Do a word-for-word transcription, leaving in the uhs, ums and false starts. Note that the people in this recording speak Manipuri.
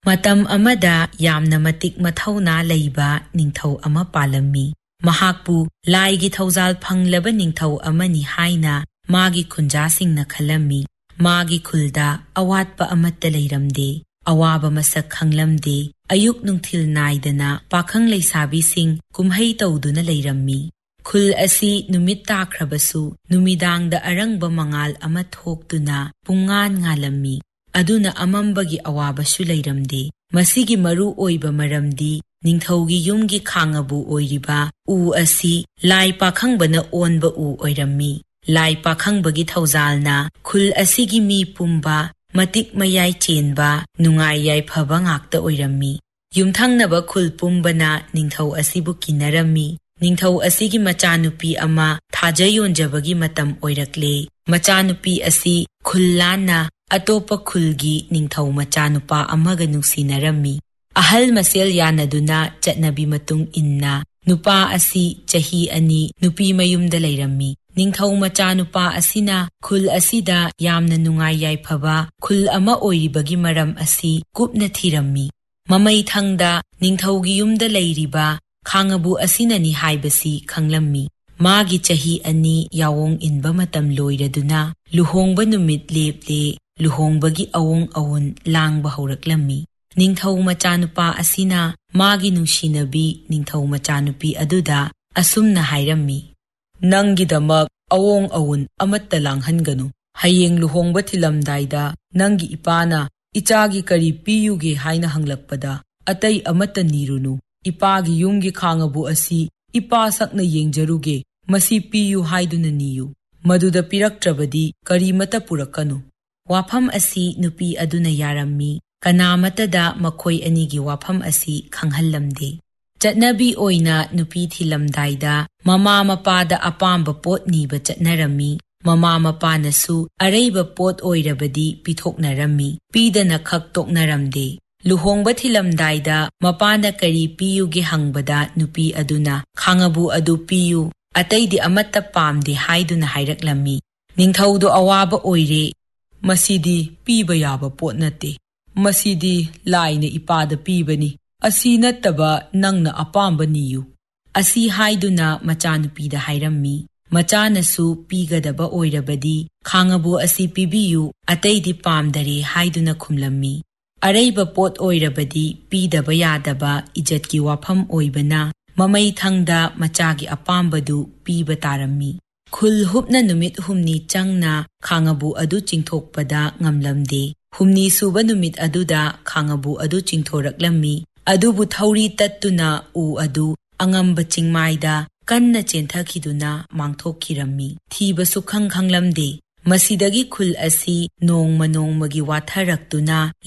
ꯃꯇꯝ ꯑꯃꯗ ꯌꯥꯝꯅ ꯃꯇꯤꯛ ꯃꯊꯧꯅꯥ ꯂꯩꯕ ꯅꯤꯡꯊꯧ ꯑꯃ ꯄꯥꯜꯂꯝꯃꯤ꯫ ꯃꯍꯥꯛꯄꯨ ꯂꯥꯏꯒꯤ ꯊꯧꯖꯥꯜ ꯐꯪꯂꯕ ꯅꯤꯡꯊꯧ ꯑꯃꯅꯤ ꯍꯥꯏꯅ ꯃꯥꯒꯤ ꯈꯨꯟꯖꯥꯁꯤꯡꯅ ꯈꯜꯂꯝꯃꯤ꯫ ꯃꯥꯒꯤ ꯈꯨꯜꯗ ꯑꯋꯥꯠꯄ ꯑꯃꯠꯇ ꯂꯩꯔꯝꯗꯦ, ꯑꯋꯥꯕ ꯃꯁꯛ ꯈꯪꯂꯝꯗꯦ꯫ ꯑꯌꯨꯛ ꯅꯨꯡꯊꯤꯜ ꯅꯥꯏꯗꯅ ꯄꯥꯈꯪ ꯂꯩꯁꯥꯕꯤꯁꯤꯡ ꯀꯨꯝꯍꯩ ꯇꯧꯗꯨꯅ ꯂꯩꯔꯝꯃꯤ꯫ ꯈꯨꯜ ꯑꯁꯤ ꯅꯨꯃꯤꯠ ꯇꯥꯈ꯭ꯔꯕꯁꯨ ꯅꯨꯃꯤꯗꯥꯡꯗ ꯑꯔꯪꯕ ꯃꯉꯥꯜ ꯑꯃ ꯊꯣꯛꯇꯨꯅ ꯄꯨꯡꯉꯥꯟ ꯉꯥꯜꯂꯝꯃꯤ꯫ ꯑꯗꯨꯅ ꯑꯃꯝꯕꯒꯤ ꯑꯋꯥꯕꯁꯨ ꯂꯩꯔꯝꯗꯦ꯫ ꯃꯁꯤꯒꯤ ꯃꯔꯨ ꯑꯣꯏꯕ ꯃꯔꯝꯗꯤ ꯅꯤꯡꯊꯧꯒꯤ ꯌꯨꯝꯒꯤ ꯈꯥꯡꯉꯕꯨ ꯑꯣꯏꯔꯤꯕ ꯎ ꯑꯁꯤ ꯂꯥꯏ ꯄꯥꯈꯪꯕꯅ ꯑꯣꯟꯕ ꯎ ꯑꯣꯏꯔꯝꯃꯤ꯫ ꯂꯥꯏ ꯄꯥꯈꯪꯕꯒꯤ ꯊꯧꯖꯥꯜꯅ ꯈꯨꯜ ꯑꯁꯤꯒꯤ ꯃꯤ ꯄꯨꯝꯕ ꯃꯇꯤꯛ ꯃꯌꯥꯏ ꯆꯦꯟꯕ, ꯅꯨꯡꯉꯥꯏ ꯌꯥꯏꯐꯕ ꯉꯥꯛꯇ ꯑꯣꯏꯔꯝꯃꯤ꯫ ꯌꯨꯝꯊꯪꯅꯕ ꯈꯨꯜ ꯄꯨꯝꯕꯅ ꯅꯤꯡꯊꯧ ꯑꯁꯤꯕꯨ ꯀꯤꯅꯔꯝꯃꯤ꯫ ꯅꯤꯡꯊꯧ ꯑꯁꯤꯒꯤ ꯃꯆꯥꯅꯨꯄꯤ ꯑꯃ ꯊꯥꯖ ꯌꯣꯟꯖꯕꯒꯤ ꯃꯇꯝ ꯑꯣꯏꯔꯛꯂꯦ꯫ ꯃꯆꯥꯅꯨꯄꯤ ꯑꯁꯤ ꯈꯨꯜ ꯂꯥꯟꯅ ꯑꯇꯣꯞꯄ ꯈꯨꯜꯒꯤ ꯅꯤꯡꯊꯧ ꯃꯆꯥꯅꯨꯄꯥ ꯑꯃꯒ ꯅꯨꯡꯁꯤꯅꯔꯝꯃꯤ꯫ ꯑꯍꯜ ꯃꯁꯦꯜ ꯌꯥꯅꯗꯨꯅ ꯆꯠꯅꯕꯤ ꯃꯇꯨꯡ ꯏꯟꯅ ꯅꯨꯄꯥ ꯑꯁꯤ ꯆꯍꯤ ꯑꯅꯤ ꯅꯨꯄꯤ ꯃꯌꯨꯝꯗ ꯂꯩꯔꯝꯃꯤ꯫ ꯅꯤꯡꯊꯧ ꯃꯆꯥꯅꯨꯄꯥ ꯑꯁꯤꯅ ꯈꯨꯜ ꯑꯁꯤꯗ ꯌꯥꯝꯅ ꯅꯨꯡꯉꯥꯏ ꯌꯥꯏꯐꯕ ꯈꯨꯜ ꯑꯃ ꯑꯣꯏꯔꯤꯕꯒꯤ ꯃꯔꯝ ꯑꯁꯤ ꯀꯨꯞꯅ ꯊꯤꯔꯝꯃꯤ꯫ ꯃꯃꯩꯊꯪꯗ ꯅꯤꯡꯊꯧꯒꯤ ꯌꯨꯝꯗ ꯂꯩꯔꯤꯕ ꯈꯥꯡꯉꯕꯨ ꯑꯁꯤꯅꯅꯤ ꯍꯥꯏꯕꯁꯤ ꯈꯪꯂꯝꯃꯤ꯫ ꯃꯥꯒꯤ ꯆꯍꯤ ꯑꯅꯤ ꯌꯥꯑꯣꯡ ꯏꯟꯕ ꯃꯇꯝ ꯂꯣꯏꯔꯗꯨꯅ ꯂꯨꯍꯣꯡꯕ ꯅꯨꯃꯤꯠ ꯂꯦꯞꯂꯦ꯫ ꯂꯨꯍꯣꯡꯕꯒꯤ ꯑꯋꯣꯡ ꯑꯋꯨꯟ ꯂꯥꯡꯕ ꯍꯧꯔꯛꯂꯝꯃꯤ꯫ ꯅꯤꯡꯊꯧ ꯃꯆꯥꯅꯨꯄꯥ ꯑꯁꯤꯅ ꯃꯥꯒꯤ ꯅꯨꯡꯁꯤꯅꯕꯤ ꯅꯤꯡꯊꯧ ꯃꯆꯥꯅꯨꯄꯤ ꯑꯗꯨꯗ ꯑꯁꯨꯝꯅ ꯍꯥꯏꯔꯝꯃꯤ, "ꯅꯪꯒꯤꯗꯃꯛ ꯑꯋꯣꯡ ꯑꯋꯨꯟ ꯑꯃꯠꯇ ꯂꯥꯡꯍꯟꯒꯅꯨ꯫ ꯍꯌꯦꯡ ꯂꯨꯍꯣꯡꯕ ꯊꯤꯜꯂꯝꯗꯥꯏꯗ ꯅꯪꯒꯤ ꯏꯄꯥꯅ ꯏꯆꯥꯒꯤ ꯀꯔꯤ ꯄꯤꯌꯨꯒꯦ ꯍꯥꯏꯅ ꯍꯪꯂꯛꯄꯗ ꯑꯇꯩ ꯑꯃꯠꯇ ꯅꯤꯔꯨꯅꯨ꯫ ꯏꯄꯥꯒꯤ ꯌꯨꯝꯒꯤ ꯈꯥꯡꯉꯕꯨ ꯑꯁꯤ ꯏꯄꯥ ꯁꯛꯅ ꯌꯦꯡꯖꯔꯨꯒꯦ, ꯃꯁꯤ ꯄꯤꯌꯨ ꯍꯥꯏꯗꯨꯅ ꯅꯤꯌꯨ꯫ ꯃꯗꯨꯗ ꯄꯤꯔꯛꯇ꯭ꯔꯕꯗꯤ ꯀꯔꯤꯃꯠꯇ ꯄꯨꯔꯛꯀꯅꯨ"꯫ ꯋꯥꯐꯝ ꯑꯁꯤ ꯅꯨꯄꯤ ꯑꯗꯨꯅ ꯌꯥꯔꯝꯃꯤ꯫ ꯀꯅꯥꯃꯠꯇꯗ ꯃꯈꯣꯏ ꯑꯅꯤꯒꯤ ꯋꯥꯐꯝ ꯑꯁꯤ ꯈꯪꯍꯜꯂꯝꯗꯦ꯫ ꯆꯠꯅꯕꯤ ꯑꯣꯏꯅ ꯅꯨꯄꯤ ꯊꯤꯜꯂꯝꯗꯥꯏꯗ ꯃꯃꯥ ꯃꯄꯥꯗ ꯑꯄꯥꯝꯕ ꯄꯣꯠ ꯅꯤꯕ ꯆꯠꯅꯔꯝꯃꯤ꯫ ꯃꯃꯥ ꯃꯄꯥꯅꯁꯨ ꯑꯔꯩꯕ ꯄꯣꯠ ꯑꯣꯏꯔꯕꯗꯤ ꯄꯤꯊꯣꯛꯅꯔꯝꯃꯤ, ꯄꯤꯗꯅ ꯈꯛ ꯇꯣꯛꯅꯔꯝꯗꯦ꯫ ꯂꯨꯍꯣꯡꯕ ꯊꯤꯜꯂꯝꯗꯥꯏꯗ ꯃꯄꯥꯅ ꯀꯔꯤ ꯄꯤꯌꯨꯒꯦ ꯍꯪꯕꯗ ꯅꯨꯄꯤ ꯑꯗꯨꯅ "ꯈꯥꯡꯉꯕꯨ ꯑꯗꯨ ꯄꯤꯌꯨ, ꯑꯇꯩꯗꯤ ꯑꯃꯠꯇ ꯄꯥꯝꯗꯦ" ꯍꯥꯏꯗꯨꯅ ꯍꯥꯏꯔꯛꯂꯝꯃꯤ꯫ ꯅꯤꯡꯊꯧꯗꯣ ꯑꯋꯥꯕ ꯑꯣꯏꯔꯦ꯫ "ꯃꯁꯤꯗꯤ ꯄꯤꯕ ꯌꯥꯕ ꯄꯣꯠ ꯅꯠꯇꯦ꯫ ꯃꯁꯤꯗꯤ ꯂꯥꯏꯅ ꯏꯄꯥꯗ ꯄꯤꯕꯅꯤ꯫ ꯑꯁꯤ ꯅꯠꯇꯕ ꯅꯪꯅ ꯑꯄꯥꯝꯕ ꯅꯤꯌꯨ", ꯑꯁꯤ ꯍꯥꯏꯗꯨꯅ ꯃꯆꯥꯅꯨꯄꯤꯗ ꯍꯥꯏꯔꯝꯃꯤ꯫ ꯃꯆꯥꯅꯁꯨ ꯄꯤꯒꯗꯕ ꯑꯣꯏꯔꯕꯗꯤ "ꯈꯥꯡꯉꯕꯨ ꯑꯁꯤ ꯄꯤꯕꯤꯌꯨ, ꯑꯇꯩꯗꯤ ꯄꯥꯝꯗꯔꯦ" ꯍꯥꯏꯗꯨꯅ ꯈꯨꯝꯂꯝꯃꯤ꯫ ꯑꯔꯩꯕ ꯄꯣꯠ ꯑꯣꯏꯔꯕꯗꯤ ꯄꯤꯗꯕ ꯌꯥꯗꯕ ꯏꯖꯠꯀꯤ ꯋꯥꯐꯝ ꯑꯣꯏꯕꯅ ꯃꯃꯩꯊꯪꯗ ꯃꯆꯥꯒꯤ ꯑꯄꯥꯝꯕꯗꯨ ꯄꯤꯕ ꯇꯥꯔꯝꯃꯤ꯫ ꯈꯨꯜ ꯍꯨꯞꯅ ꯅꯨꯃꯤꯠ ꯍꯨꯝꯅꯤ ꯆꯪꯅ ꯈꯥꯡꯉꯕꯨ ꯑꯗꯨ ꯆꯤꯡꯊꯣꯛꯄꯗ ꯉꯝꯂꯝꯗꯦ꯫ ꯍꯨꯝꯅꯤ ꯁꯨꯕ ꯅꯨꯃꯤꯠ ꯑꯗꯨꯗ ꯈꯥꯡꯉꯕꯨ ꯑꯗꯨ ꯆꯤꯡꯊꯣꯔꯛꯂꯝꯃꯤ꯫ ꯑꯗꯨꯕꯨ ꯊꯧꯔꯤ ꯇꯠꯇꯨꯅ ꯎ ꯑꯗꯨ ꯑꯉꯝꯕ ꯆꯤꯡꯃꯥꯏꯗ ꯀꯟꯅ ꯆꯦꯟꯊꯈꯤꯗꯨꯅ ꯃꯥꯡꯊꯣꯛꯈꯤꯔꯝꯃꯤ꯫ ꯊꯤꯕ ꯁꯨꯛꯈꯪ ꯈꯪꯂꯝꯗꯦ꯫ ꯃꯁꯤꯗꯒꯤ ꯈꯨꯜ ꯑꯁꯤ ꯅꯣꯡꯃ ꯅꯣꯡꯃꯒꯤ ꯋꯥꯊꯔꯛꯇꯨꯅ